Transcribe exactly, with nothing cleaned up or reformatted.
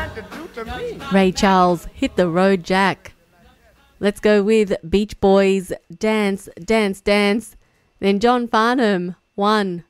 what to do to me. Ray Charles, Hit the Road Jack. Let's go with Beach Boys, Dance, Dance, Dance. Then John Farnham, One.